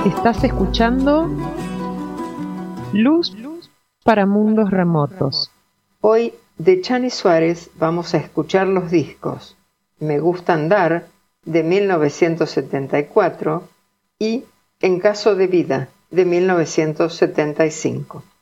Estás escuchando Luz para Mundos Remotos. Hoy, de Chani Suárez, vamos a escuchar los discos Me Gusta Andar, de 1974, y En Caso de Vida, de 1975.